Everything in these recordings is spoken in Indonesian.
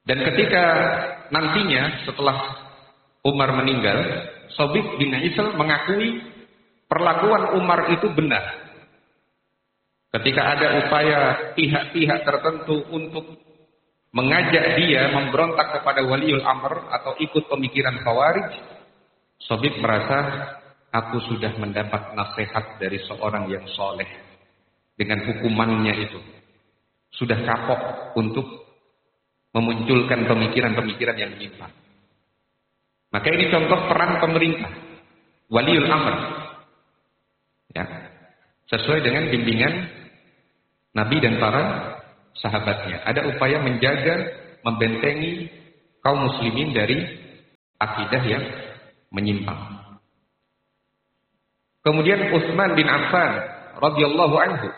Dan ketika nantinya setelah Umar meninggal, Thabit bin Isal mengakui perlakuan Umar itu benar. Ketika ada upaya pihak-pihak tertentu untuk mengajak dia memberontak kepada Waliul Amr atau ikut pemikiran Khawarij, Thabit merasa, aku sudah mendapat nasihat dari seorang yang soleh dengan hukumannya itu. Sudah kapok untuk memunculkan pemikiran-pemikiran yang menyimpang. Maka ini contoh peran pemerintah, Waliul Amr, ya, sesuai dengan bimbingan Nabi dan para sahabatnya. Ada upaya menjaga, membentengi kaum muslimin dari akidah yang menyimpang. Kemudian Utsman bin Affan radhiyallahu anhu,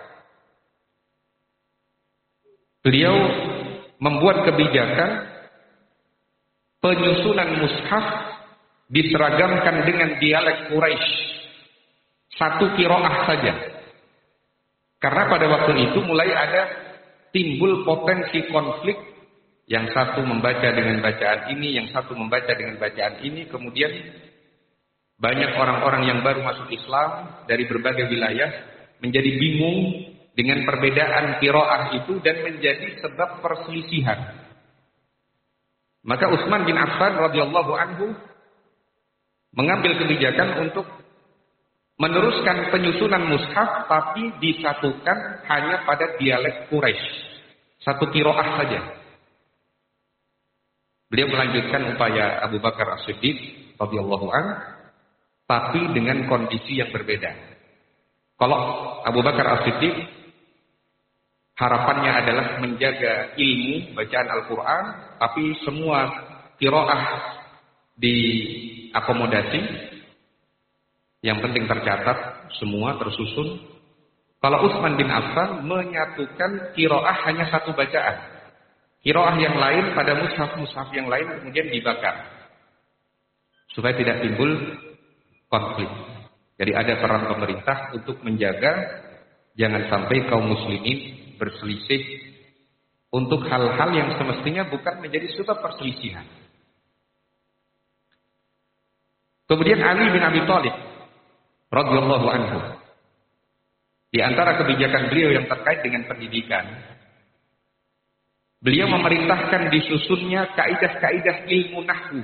beliau membuat kebijakan penyusunan mushaf diseragamkan dengan dialek Quraisy, satu qiraah saja. Karena pada waktu itu mulai ada timbul potensi konflik, yang satu membaca dengan bacaan ini, yang satu membaca dengan bacaan ini. Kemudian banyak orang-orang yang baru masuk Islam dari berbagai wilayah menjadi bingung dengan perbedaan qiraah itu dan menjadi sebab perselisihan. Maka Utsman bin Affan radhiyallahu anhu mengambil kebijakan untuk meneruskan penyusunan mushaf, tapi disatukan hanya pada dialek Quraisy, satu qiraah saja. Beliau melanjutkan upaya Abu Bakar As-Siddiq radhiyallahu anhu, tapi dengan kondisi yang berbeda. Kalau Abu Bakar As-Siddiq harapannya adalah menjaga ilmu bacaan Al-Quran, tapi semua qiraah diakomodasi. Yang penting tercatat, semua tersusun. Kalau Utsman bin Affan menyatukan qiraah hanya satu bacaan. Qiraah yang lain pada mushaf-mushaf yang lain kemudian dibakar, supaya tidak timbul konflik. Jadi ada peran pemerintah untuk menjaga jangan sampai kaum muslimin berselisih untuk hal-hal yang semestinya bukan menjadi sebab perselisihan. Kemudian Ali bin Abi Thalib radhiyallahu anhu, di antara kebijakan beliau yang terkait dengan pendidikan, beliau memerintahkan disusunnya kaidah-kaidah ilmu nahwu,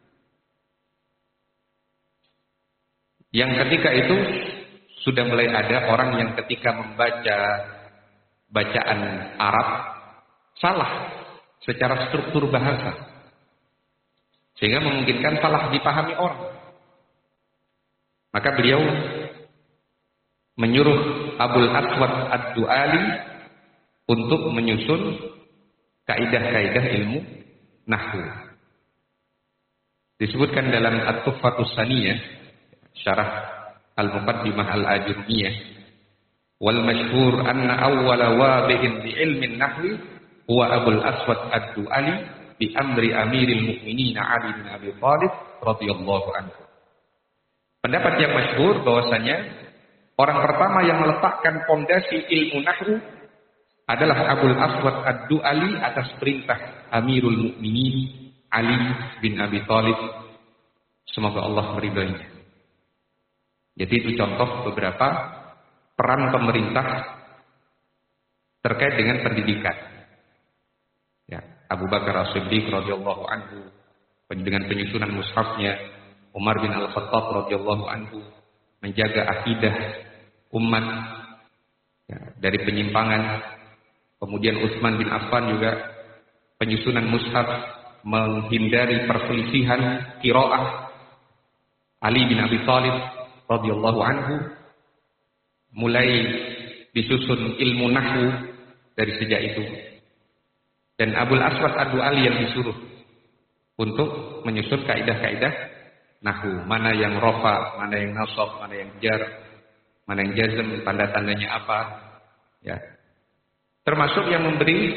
yang ketika itu sudah mulai ada orang yang ketika membaca bacaan Arab salah secara struktur bahasa, sehingga memungkinkan salah dipahami orang. Maka beliau menyuruh Abul Aswad Ad-Du'ali untuk menyusun kaidah-kaidah ilmu nahwu. Disebutkan dalam At-Tuhfatus Saniyah, syarah Al-Muqaddimah Al-Ajurmiyah, wal masyhur anna awwala wadi'in bi ilmin nahwi huwa Abul Aswad Ad-Du'ali bi amri Amiril Mukminin Ali bin Abi Thalib radhiyallahu anhu. Pendapat yang masyhur bahwasanya orang pertama yang meletakkan fondasi ilmu nahwu adalah Abul Aswad Ad-Du'ali atas perintah Amirul Mukminin Ali bin Abi Thalib, semoga Allah meridhoinya. Jadi itu contoh beberapa peran pemerintah terkait dengan pendidikan. Ya, Abu Bakar As-Siddiq radhiyallahu anhu dengan penyusunan mushafnya, Umar bin Al-Khattab radhiyallahu anhu menjaga akidah umat ya, dari penyimpangan. Kemudian Utsman bin Affan juga penyusunan mushaf, menghindari perselisihan qiraah. Ali bin Abi Thalib radhiyallahu anhu mulai disusun ilmu nahwu dari sejak itu. Dan Abul Aswad Ad-Du'ali yang disuruh untuk menyusun kaidah-kaidah nahwu, mana yang rafa, mana yang nasab, mana yang jar, mana yang jazm, tanda-tandanya apa, ya. Termasuk yang memberi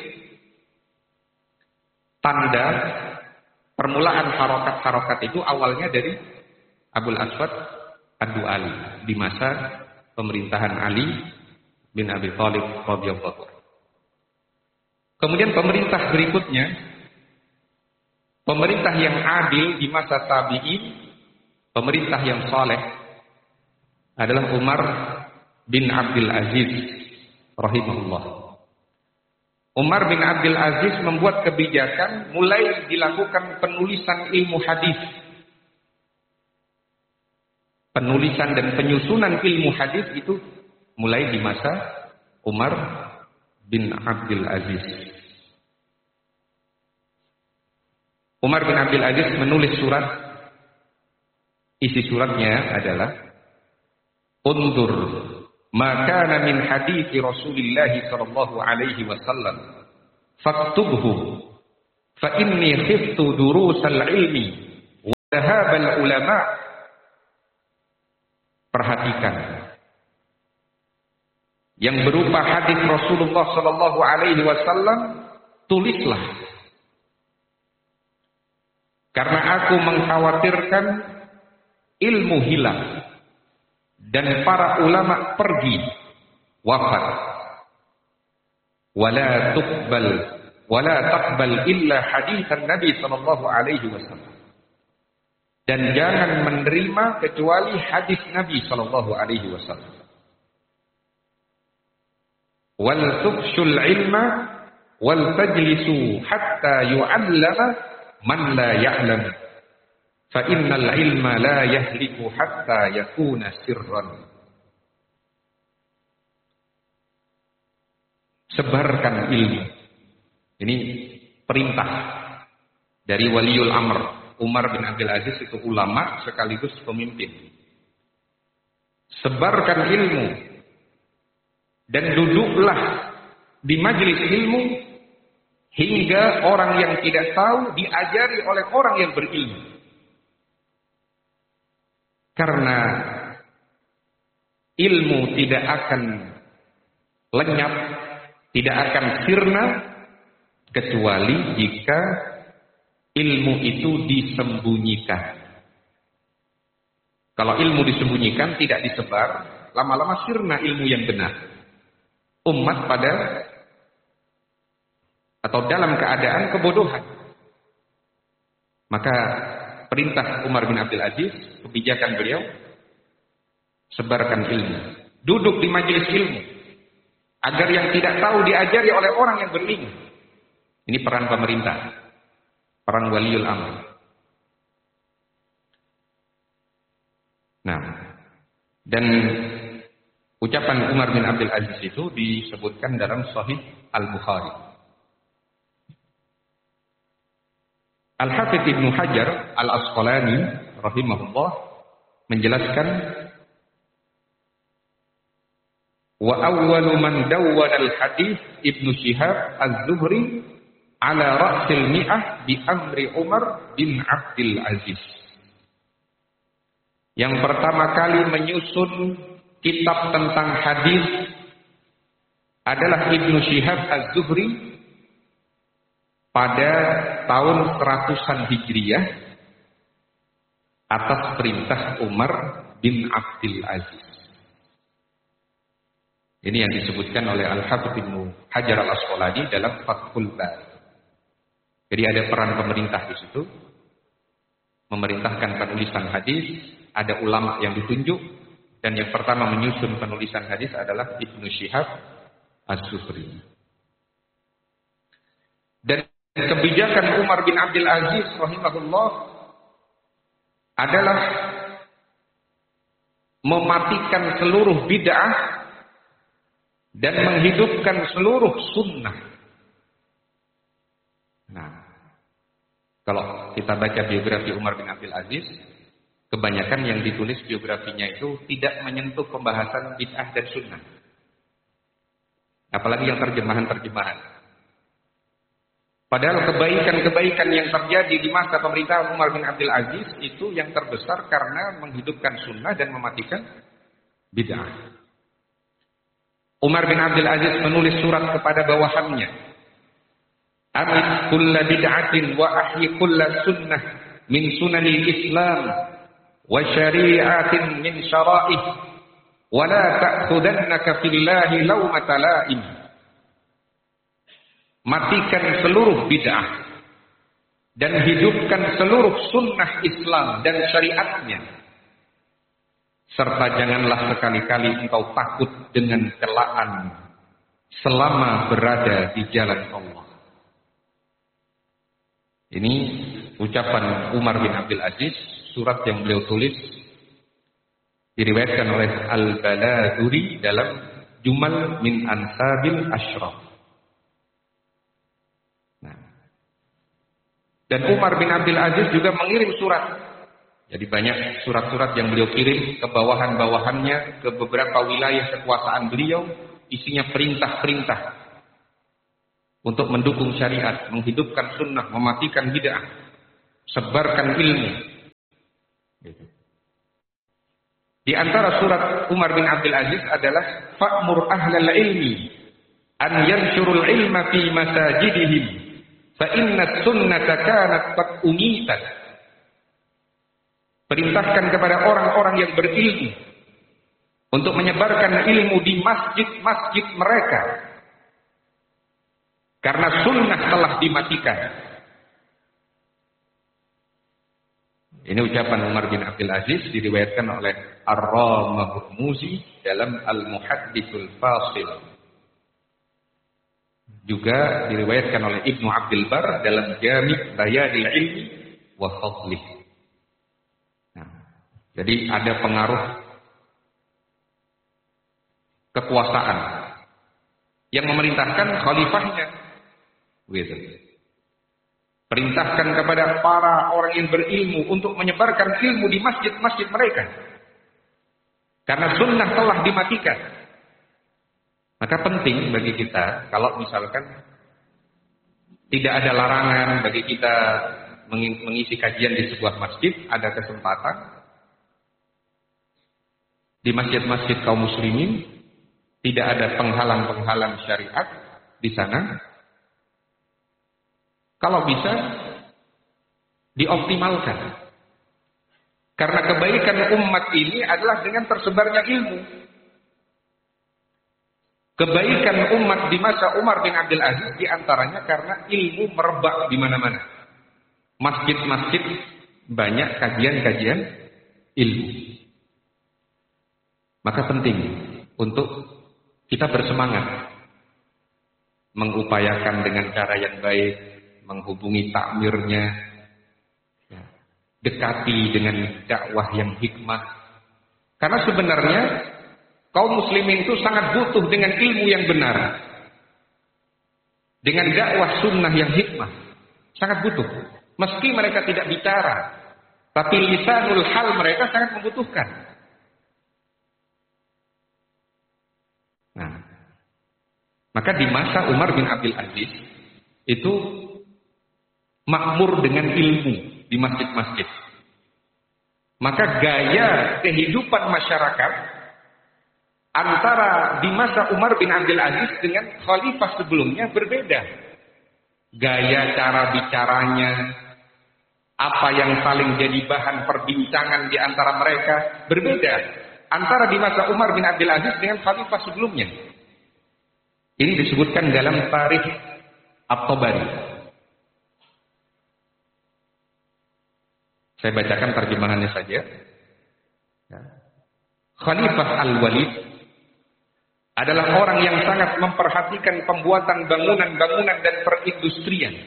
tanda permulaan harokat-harokat itu awalnya dari Abul Aswad Ad-Du'ali di masa pemerintahan Ali bin Abi Thalib radhiyallahu anhu. Kemudian pemerintah berikutnya pemerintah yang adil di masa tabi'in, pemerintah yang saleh adalah Umar bin Abdul Aziz rahimahullah. Umar bin Abdul Aziz membuat kebijakan mulai dilakukan penulisan ilmu hadis. Penulisan dan penyusunan ilmu hadis itu mulai di masa Umar bin Abdul Aziz. Umar bin Abdul Aziz menulis surat. Isi suratnya adalah Undur ma kana min hadithi Rasulillah sallallahu alaihi wasallam faktubhu fa inni khiftu durusal ilmi wa dhahabal ulama. Perhatikan yang berupa hadis Rasulullah sallallahu alaihi wasallam, tulislah, karena aku mengkhawatirkan ilmu hilang dan para ulama pergi wafat. Wala taqbal illa haditsan Nabi sallallahu alaihi wasallam. Dan jangan menerima kecuali hadis Nabi sallallahu alaihi wasallam. Wal tufshul ilma wal tajlisu hatta yu'allama man la ya'lam. Fa innal ilma la yahliku hatta yakuna sirran. Sebarkan ilmu. Ini perintah dari Waliul Amr. Umar bin Abdul Aziz itu ulama sekaligus pemimpin. Sebarkan ilmu dan duduklah di majelis ilmu hingga orang yang tidak tahu diajari oleh orang yang berilmu. Karena ilmu tidak akan lenyap, tidak akan sirna kecuali jika ilmu itu disembunyikan. Kalau ilmu disembunyikan, tidak disebar, lama-lama sirna ilmu yang benar. Umat pada atau dalam keadaan kebodohan. Maka perintah Umar bin Abdul Aziz, kebijakan beliau, sebarkan ilmu. Duduk di majelis ilmu. Agar yang tidak tahu diajari oleh orang yang berilmu. Ini peran pemerintah. Peran Waliul Amr. Nah, dan ucapan Umar bin Abdul Aziz itu disebutkan dalam Sahih Al-Bukhari. Al-Hafidz Ibnu Hajar Al-Asqalani rahimahullah menjelaskan, wa awwalu man dawwana al-hadits Ibnu Syihab Az-Zuhri ala ra'sil mi'ah bi amri Umar bin Abdul Aziz. Yang pertama kali menyusun kitab tentang hadis adalah Ibnu Syihab Az-Zuhri pada tahun 100-an Hijriyah atas perintah Umar bin Abdul Aziz. Ini yang disebutkan oleh Al-Hafidz Ibnu Hajar Al-Asqalani dalam Fathul Bari. Jadi ada peran pemerintah di situ, memerintahkan penulisan hadis, ada ulama yang ditunjuk, dan yang pertama menyusun penulisan hadis adalah Ibnu Syihab Az-Zuhri. Dan kebijakan Umar bin Abdul Aziz rahimahullah adalah mematikan seluruh bid'ah dan menghidupkan seluruh sunnah. Nah, kalau kita baca biografi Umar bin Abdul Aziz, kebanyakan yang ditulis biografinya itu tidak menyentuh pembahasan bid'ah dan sunnah. Apalagi yang terjemahan-terjemahan. Padahal kebaikan-kebaikan yang terjadi di masa pemerintahan Umar bin Abdul Aziz itu yang terbesar karena menghidupkan sunnah dan mematikan bid'ah. Umar bin Abdul Aziz menulis surat kepada bawahannya. Amit kulla bid'atin wa ahyi kulla sunnah min sunanil Islam wa syari'atin min syara'ih wa la ta'khudannaka fillahi lawmata la'im. Matikan seluruh bid'ah dan hidupkan seluruh sunnah Islam dan syariatnya. Serta janganlah sekali-kali engkau takut dengan celaan selama berada di jalan Allah. Ini ucapan Umar bin Abdul Aziz, surat yang beliau tulis, diriwayatkan oleh Al-Baladuri dalam Jumal min Ansabil Ashraf. Nah. Dan Umar bin Abdul Aziz juga mengirim surat. Jadi banyak surat-surat yang beliau kirim ke bawahan-bawahannya, ke beberapa wilayah kekuasaan beliau, isinya perintah-perintah untuk mendukung syariat, menghidupkan sunnah, mematikan bid'ah, sebarkan ilmu. Di antara surat Umar bin Abdul Aziz adalah fa'mur ahlal ilmi an yanshurul ilma fi masajidihim fa inna sunnata kanat qad umitat. Perintahkan kepada orang-orang yang berilmu untuk menyebarkan ilmu di masjid-masjid mereka, karena sunnah telah dimatikan. Ini ucapan Umar bin Abdul Aziz, diriwayatkan oleh Ar-Ramahurmuzi dalam Al-Muhadditsul Fasil. Juga diriwayatkan oleh Ibnu Abdul Bar dalam Jami' Bayanil Ilmi wa Fadlih. Jadi ada pengaruh kekuasaan yang memerintahkan khalifahnya, gitu. Perintahkan kepada para orang yang berilmu untuk menyebarkan ilmu di masjid-masjid mereka, karena sunnah telah dimatikan. Maka penting bagi kita, kalau misalkan tidak ada larangan bagi kita mengisi kajian di sebuah masjid, ada kesempatan di masjid-masjid kaum muslimin, tidak ada penghalang-penghalang syariat di sana. Kalau bisa dioptimalkan. Karena kebaikan umat ini adalah dengan tersebarnya ilmu. Kebaikan umat di masa Umar bin Abdul Aziz diantaranya karena ilmu merebak di mana-mana. Masjid-masjid banyak kajian-kajian ilmu. Maka penting untuk kita bersemangat mengupayakan dengan cara yang baik, menghubungi takmirnya, dekati dengan dakwah yang hikmah. Karena sebenarnya kaum muslimin itu sangat butuh dengan ilmu yang benar, dengan dakwah sunnah yang hikmah, sangat butuh. Meski mereka tidak bicara, tapi lisanul hal mereka sangat membutuhkan. Nah, maka di masa Umar bin Abdul Aziz itu makmur dengan ilmu di masjid-masjid. Maka gaya kehidupan masyarakat antara di masa Umar bin Abdul Aziz dengan khalifah sebelumnya berbeda. Gaya cara bicaranya, apa yang saling jadi bahan perbincangan di antara mereka berbeda. Antara di masa Umar bin Abdul Aziz dengan khalifah sebelumnya. Ini disebutkan dalam Tarikh At-Tabari. Saya bacakan terjemahannya saja. Khalifah Al-Walid adalah orang yang sangat memperhatikan pembuatan bangunan-bangunan dan perindustrian.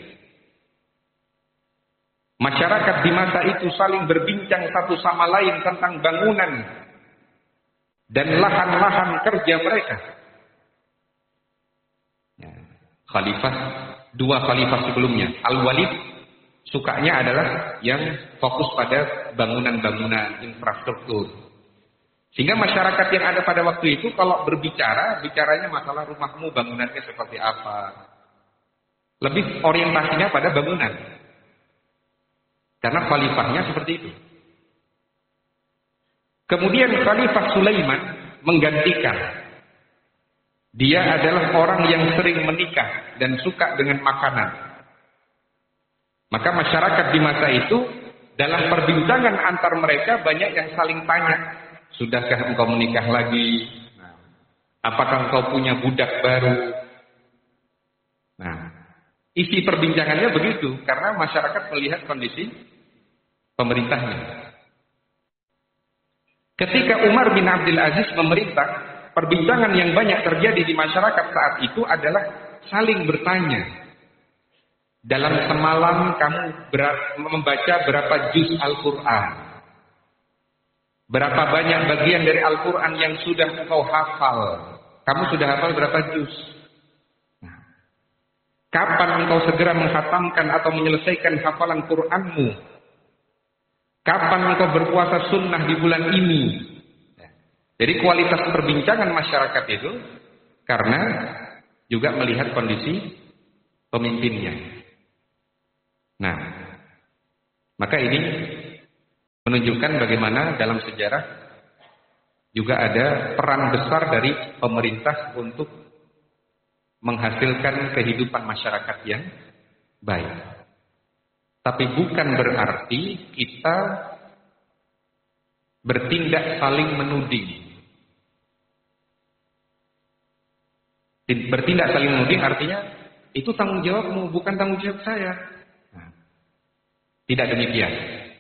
Masyarakat di masa itu saling berbincang satu sama lain tentang bangunan dan lahan-lahan kerja mereka. Dua khalifah sebelumnya, Al-Walid sukanya adalah yang fokus pada bangunan-bangunan infrastruktur. Sehingga masyarakat yang ada pada waktu itu kalau bicaranya masalah rumahmu bangunannya seperti apa. Lebih orientasinya pada bangunan. Karena khalifahnya seperti itu. Kemudian Khalifah Sulaiman menggantikan. Dia adalah orang yang sering menikah dan suka dengan makanan. Maka masyarakat di masa itu dalam perbincangan antar mereka banyak yang saling tanya, sudahkah engkau menikah lagi? Apakah engkau punya budak baru? Nah, isi perbincangannya begitu, karena masyarakat melihat kondisi pemerintahnya. Ketika Umar bin Abdul Aziz memerintah, perbincangan yang banyak terjadi di masyarakat saat itu adalah saling bertanya. Dalam semalam kamu membaca berapa juz Al-Quran? Berapa banyak bagian dari Al-Quran yang sudah engkau hafal? Kamu sudah hafal berapa juz? Kapan engkau segera menghatamkan atau menyelesaikan hafalan Quranmu? Kapan engkau berpuasa sunnah di bulan ini? Jadi kualitas perbincangan masyarakat itu karena juga melihat kondisi pemimpinnya. Nah, maka ini menunjukkan bagaimana dalam sejarah juga ada peran besar dari pemerintah untuk menghasilkan kehidupan masyarakat yang baik. Tapi bukan berarti kita bertindak saling menuding. Bertindak saling menuding artinya itu tanggung jawabmu, bukan tanggung jawab saya. Nah, tidak demikian.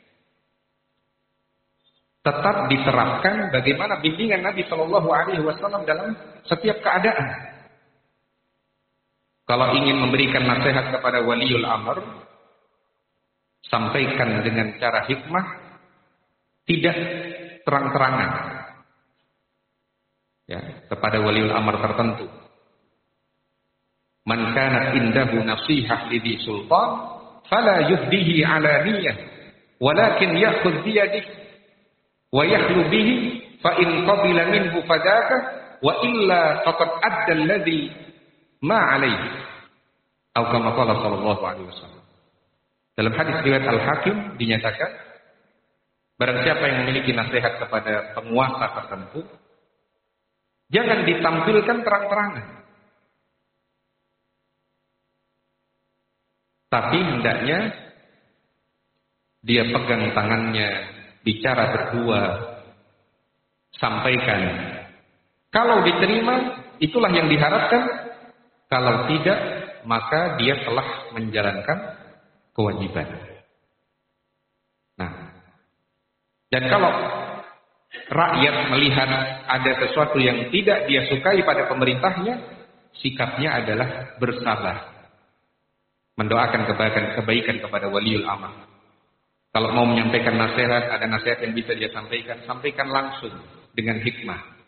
Tetap diterapkan bagaimana bimbingan Nabi Shallallahu Alaihi Wasallam dalam setiap keadaan. Kalau ingin memberikan nasihat kepada waliul amr, sampaikan dengan cara hikmah, tidak terang-terangan. Ya, kepada waliul amr tertentu. Man kanat indahu nasihah lidhi sultan, fala yuhdihi alaniyah, walakin ya'khudh biyadihi, wa yakhlu bihi, fa in qabila minhu fadaka, wa illa faqad adda alladhi ma alaihi. Atau kama qala sallallahu alaihi wasallam. Dalam hadis riwayat Al-Hakim dinyatakan, barang siapa yang memiliki nasihat kepada penguasa tertentu, jangan ditampilkan terang-terangan. Tapi hendaknya dia pegang tangannya, bicara berdua, sampaikan. Kalau diterima, itulah yang diharapkan. Kalau tidak, maka dia telah menjalankan kewajiban. Nah, dan kalau rakyat melihat ada sesuatu yang tidak dia sukai pada pemerintahnya, sikapnya adalah bersabar, mendoakan kebaikan kepada waliul amr. Kalau mau menyampaikan nasihat, ada nasihat yang bisa dia sampaikan, sampaikan langsung dengan hikmah.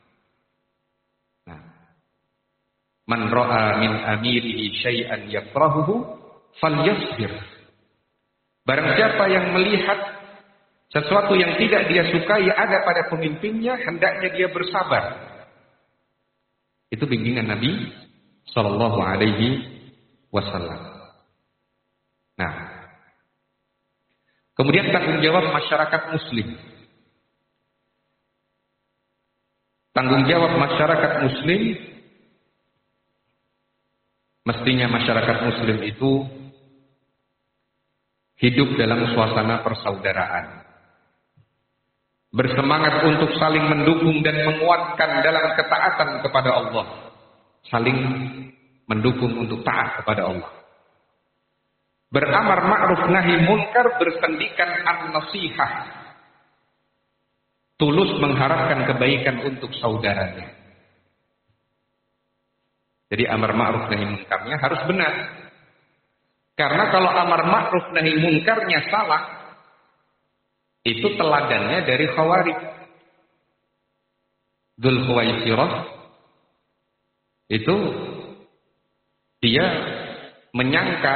Man ra'a min amirihi syai'an yakrahuhu falyasbir. Barang siapa yang melihat sesuatu yang tidak dia sukai ada pada pemimpinnya, hendaknya dia bersabar. Itu bimbingan Nabi sallallahu alaihi wasallam. Nah, kemudian tanggung jawab masyarakat muslim. Tanggung jawab masyarakat muslim, mestinya masyarakat muslim itu hidup dalam suasana persaudaraan. Bersemangat untuk saling mendukung dan menguatkan dalam ketaatan kepada Allah. Saling mendukung untuk taat kepada Allah. Beramar ma'ruf nahi munkar, bersendikan an-nasihah. Tulus mengharapkan kebaikan untuk saudaranya. Jadi amar ma'ruf nahi munkarnya harus benar. Karena kalau amar ma'ruf nahi munkarnya salah, itu teladannya dari Khawarij. Dzul Khuwaisirah itu dia menyangka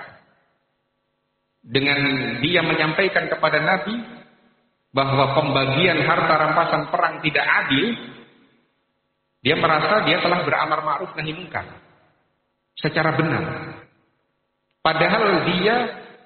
dengan dia menyampaikan kepada Nabi bahwa pembagian harta rampasan perang tidak adil. Dia merasa dia telah beramar ma'ruf nahi munkar secara benar. Padahal dia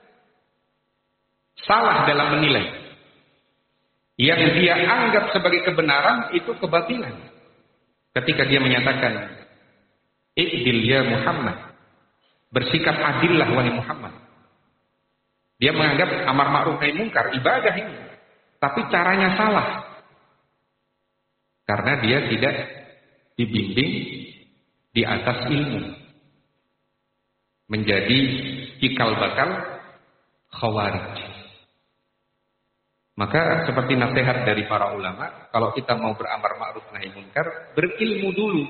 salah dalam menilai. Yang dia anggap sebagai kebenaran itu kebatilan. Ketika dia menyatakan, "I'dil ya Muhammad." Bersikap adillah wahai Muhammad. Dia menganggap amar ma'ruf nahi munkar ibadah ini, tapi caranya salah. Karena dia tidak dibimbing di atas ilmu. menjadi cikal bakal Khawarij. Maka seperti nasihat dari para ulama, kalau kita mau beramar ma'ruf nahi munkar, berilmu dulu.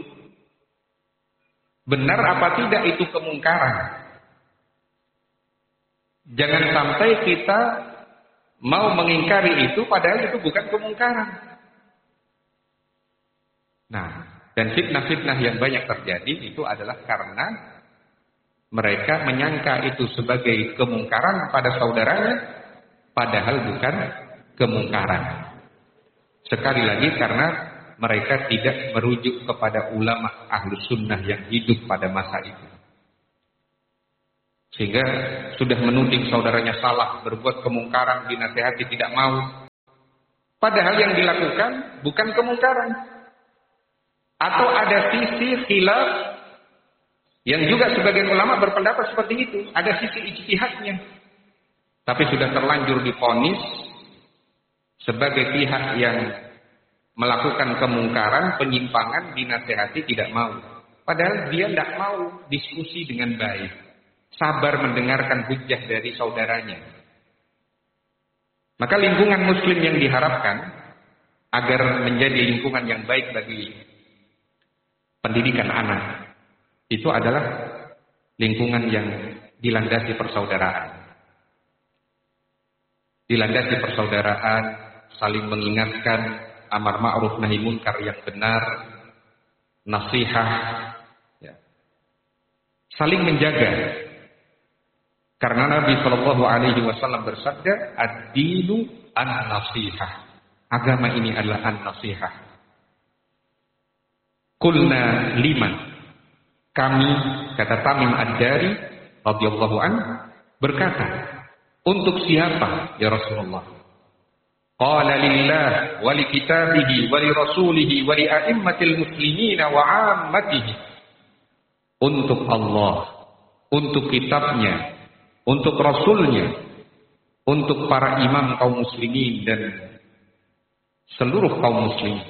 Benar apa tidak itu kemungkaran? Jangan sampai kita mau mengingkari itu padahal itu bukan kemungkaran. Nah, dan fitnah-fitnah yang banyak terjadi itu adalah karena mereka menyangka itu sebagai kemungkaran pada saudaranya, padahal bukan kemungkaran. Sekali lagi karena mereka tidak merujuk kepada ulama ahlus sunnah yang hidup pada masa itu. Sehingga sudah menuding saudaranya salah, berbuat kemungkaran, dinasehati tidak mau. Padahal yang dilakukan bukan kemungkaran. Atau ada sisi khilaf yang juga sebagian ulama berpendapat seperti itu. Ada sisi ijtihadnya. Tapi sudah terlanjur divonis sebagai pihak yang melakukan kemungkaran, penyimpangan, dinasehati tidak mau. Padahal dia tidak mau diskusi dengan baik. Sabar mendengarkan hujjah dari saudaranya. Maka lingkungan muslim yang diharapkan agar menjadi lingkungan yang baik bagi pendidikan anak, itu adalah lingkungan yang dilandasi persaudaraan. Dilandasi persaudaraan, saling mengingatkan, amar ma'ruf nahi munkar yang benar, nasihat, ya. Saling menjaga. Karena Nabi Shallallahu Alaihi Wasallam bersabda, ad-dinu an-nasihah. Agama ini adalah an-nasihah. Kulna liman. Kami, kata Tamim ad-Dari radhiyallahu anhu, berkata, untuk siapa ya Rasulullah? Qala lillah wa li kitabihi wa li rasulihi wa li a'immatil muslimina wa 'ammatihi. Untuk Allah, untuk kitabnya, untuk Rasulnya, untuk para imam kaum muslimin dan seluruh kaum muslimin.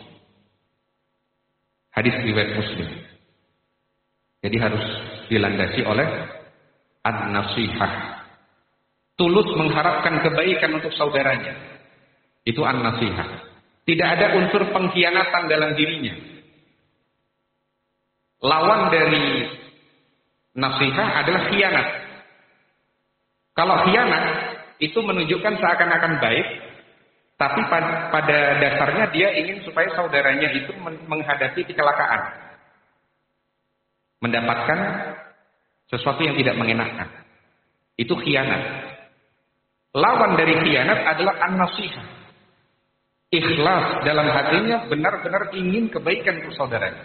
Hadis riwayat Muslim. Jadi harus dilandasi oleh an-nasihah. Tulus mengharapkan kebaikan untuk saudaranya. Itu an-nasihah. Tidak ada unsur pengkhianatan dalam dirinya. Lawan dari nasihah adalah khianat. Kalau khianat itu menunjukkan seakan-akan baik, tapi pada dasarnya dia ingin supaya saudaranya itu menghadapi kecelakaan, mendapatkan sesuatu yang tidak mengenakan. Itu khianat. Lawan dari khianat adalah an-nasihah. Ikhlas dalam hatinya, benar-benar ingin kebaikan untuk saudaranya.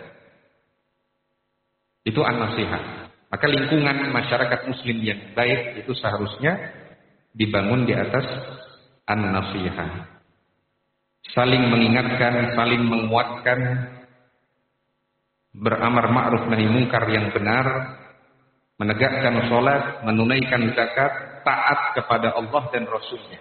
Itu an-nasihah. Maka lingkungan masyarakat muslim yang baik itu seharusnya dibangun di atas an-nasihah. Saling mengingatkan, saling menguatkan, beramar ma'ruf nahi munkar yang benar, menegakkan sholat, menunaikan zakat, taat kepada Allah dan Rasulnya.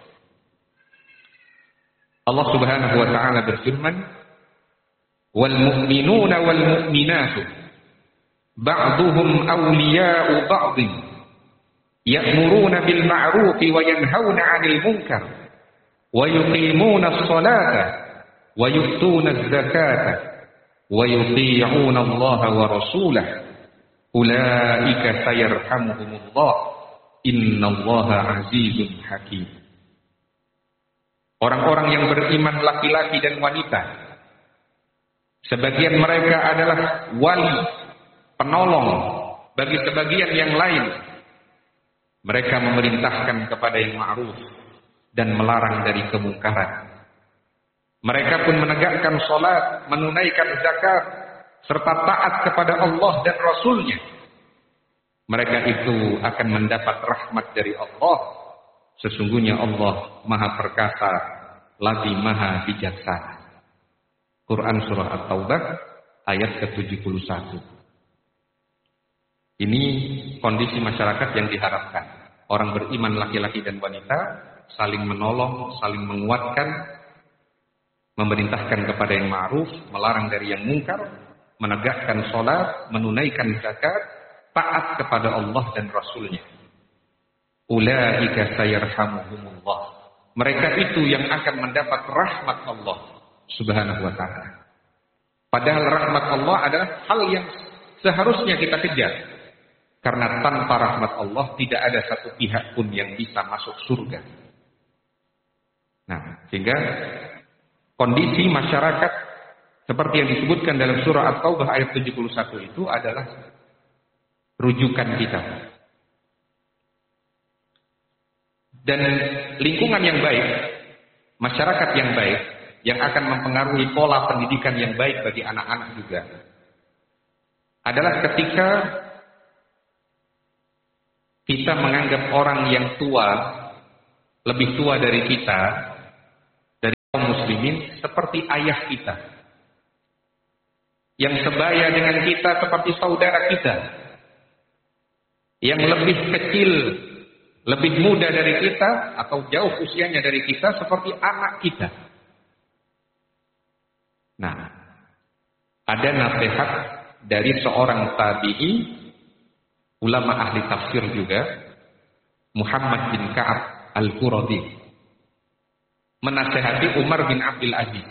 Allah Subhanahu wa ta'ala berfirman, wal mu'minuna wal mu'minatu ba'duhum awliya'u ba'din ya'muruna bil ma'rufi wa yanhauna 'anil munkar wa yuqimuna as-salata wa yu'tuna az-zakata wa yuti'una Allah wa rasulahu ulaika sayarhamuhumullah innallaha 'azizun hakim. Orang-orang yang beriman laki-laki dan wanita, sebagian mereka adalah wali, penolong bagi sebagian yang lain. Mereka memerintahkan kepada yang ma'ruf dan melarang dari kemungkaran. Mereka pun menegakkan salat, menunaikan zakat, serta taat kepada Allah dan Rasulnya. Mereka itu akan mendapat rahmat dari Allah. Sesungguhnya Allah Maha Perkasa, lagi Maha Bijaksana. Quran Surah At-Taubah ayat ke-71. Ini kondisi masyarakat yang diharapkan. Orang beriman laki-laki dan wanita saling menolong, saling menguatkan, memerintahkan kepada yang ma'ruf, melarang dari yang mungkar, menegakkan sholat, menunaikan zakat, taat kepada Allah dan Rasulnya. Ulaika sayarhamuhumullah. Mereka itu yang akan mendapat rahmat Allah Subhanahu wa ta'ala. Padahal rahmat Allah adalah hal yang seharusnya kita kejar. Karena tanpa rahmat Allah tidak ada satu pihak pun yang bisa masuk surga. Nah, sehingga kondisi masyarakat seperti yang disebutkan dalam surah At-Taubah ayat 71 itu adalah rujukan kita. Dan lingkungan yang baik, masyarakat yang baik, yang akan mempengaruhi pola pendidikan yang baik bagi anak-anak juga, adalah ketika kita menganggap orang yang tua, lebih tua dari kita, dari kaum muslimin, seperti ayah kita. Yang sebaya dengan kita seperti saudara kita. Yang lebih kecil, lebih muda dari kita, atau jauh usianya dari kita, seperti anak kita. Nah, ada nasihat dari seorang tabi'i, ulama ahli tafsir juga, Muhammad bin Ka'ab Al-Quradi, menasihati Umar bin Abdul Aziz.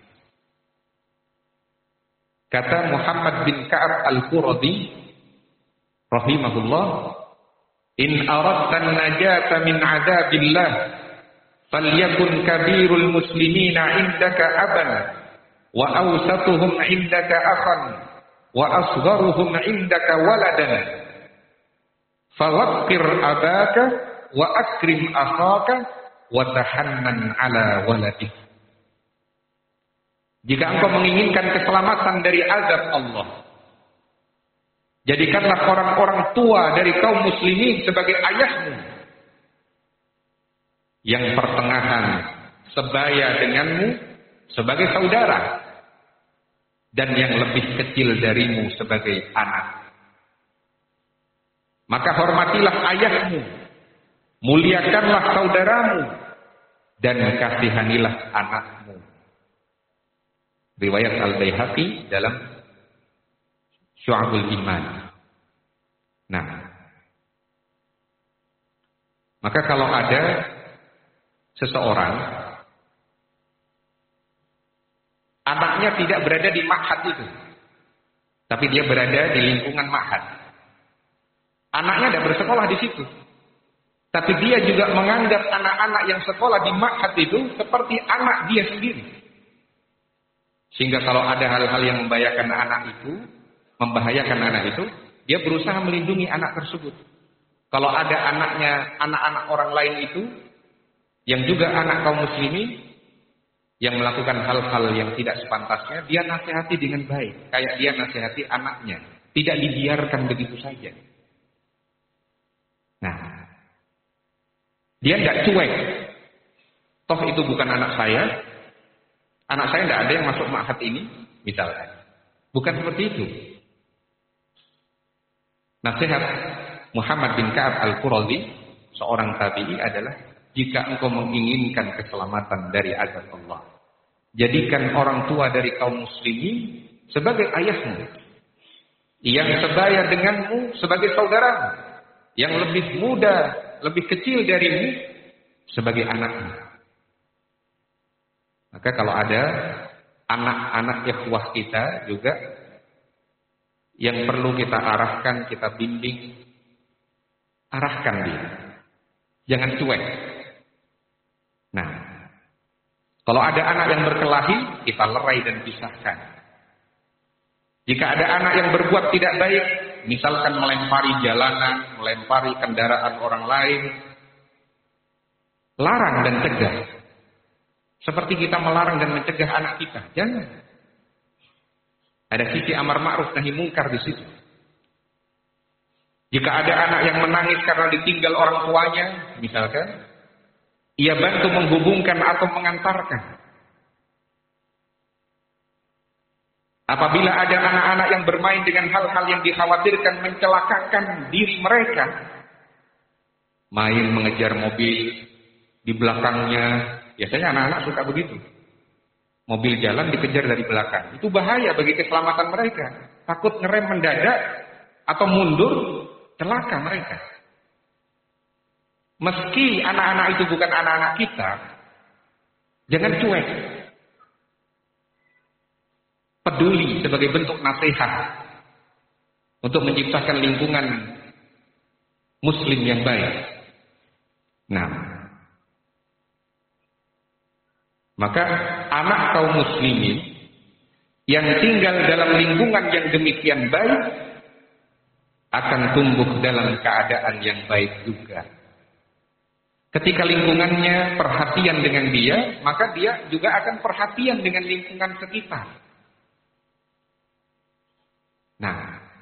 Kata Muhammad bin Ka'ab Al-Quradi rahimahullah, in aradta an-najata min 'adzabillah falyakun kabirul muslimina 'indaka aban wa awsatuhum 'indaka akhan wa asgharuhum 'indaka waladan fawaqqir abaka wa akrim akhaka wa tahannan 'ala waladik. Jika engkau menginginkan keselamatan dari azab Allah, jadikanlah orang-orang tua dari kaum muslimin sebagai ayahmu, yang pertengahan sebaya denganmu sebagai saudara, dan yang lebih kecil darimu sebagai anak. Maka hormatilah ayahmu, muliakanlah saudaramu, dan kasihanilah anakmu. Riwayat Al-Baihaqi dalam Syu'abul Iman. Nah, maka kalau ada seseorang anaknya tidak berada di ma'had itu, tapi dia berada di lingkungan ma'had. Anaknya tidak bersekolah di situ, tapi dia juga menganggap anak-anak yang sekolah di ma'had itu seperti anak dia sendiri. Sehingga kalau ada hal-hal yang membahayakan anak itu, dia berusaha melindungi anak tersebut. Kalau ada anak-anak orang lain itu, yang juga anak kaum muslimin, yang melakukan hal-hal yang tidak sepantasnya, dia nasihati dengan baik. Kayak dia nasihati anaknya. Tidak dibiarkan begitu saja. Nah, dia tidak cuek. Toh itu bukan anak saya. Anak saya tidak ada yang masuk ma'had ini, misalkan. Bukan seperti itu. Nasihat Muhammad bin Ka'ab Al-Quradi, seorang tabi'i, adalah jika engkau menginginkan keselamatan dari azab Allah, jadikan orang tua dari kaum muslimin sebagai ayahmu, yang sebaya denganmu sebagai saudaramu, yang lebih muda, lebih kecil darimu sebagai anakmu. Maka kalau ada anak-anak ikhwah kita juga yang perlu kita arahkan, kita bimbing, arahkan dia. Jangan cuek. Nah, kalau ada anak yang berkelahi, kita lerai dan pisahkan. Jika ada anak yang berbuat tidak baik, misalkan melempari jalanan, melempari kendaraan orang lain, larang dan cegah. Seperti kita melarang dan mencegah anak kita. Jangan. Ada sisi amar ma'ruf nahi mungkar di situ. Jika ada anak yang menangis karena ditinggal orang tuanya, misalkan, ia bantu menghubungkan atau mengantarkan. Apabila ada anak-anak yang bermain dengan hal-hal yang dikhawatirkan mencelakakan diri mereka, main mengejar mobil di belakangnya. Biasanya anak-anak suka begitu. Mobil jalan dikejar dari belakang. Itu bahaya bagi keselamatan mereka. Takut ngerem mendadak atau mundur, celaka mereka. Meski anak-anak itu bukan anak-anak kita, jangan cuek. Peduli sebagai bentuk nasihat untuk menciptakan lingkungan muslim yang baik. Nah, maka anak kaum muslimin yang tinggal dalam lingkungan yang demikian baik akan tumbuh dalam keadaan yang baik juga. Ketika lingkungannya perhatian dengan dia, maka dia juga akan perhatian dengan lingkungan sekitar. Nah,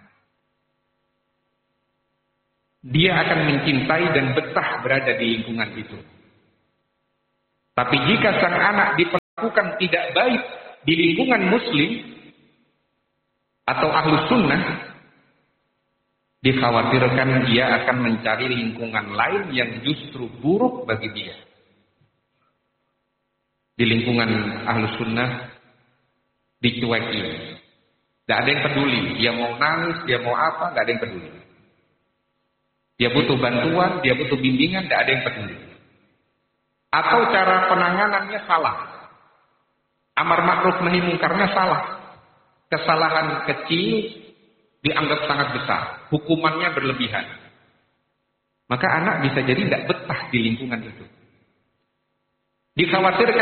dia akan mencintai dan betah berada di lingkungan itu. Tapi jika sang anak diperlakukan tidak baik di lingkungan muslim atau ahlus sunnah, dikhawatirkan dia akan mencari lingkungan lain yang justru buruk bagi dia. Di lingkungan ahlus sunnah dicuekin. Tidak ada yang peduli. Dia mau nangis, dia mau apa, tidak ada yang peduli. Dia butuh bantuan, dia butuh bimbingan, tidak ada yang peduli. Atau cara penanganannya salah. Amar ma'ruf nahi mungkarnya salah. Kesalahan kecil dianggap sangat besar. Hukumannya berlebihan. Maka anak bisa jadi tidak betah di lingkungan itu. Dikhawatirkan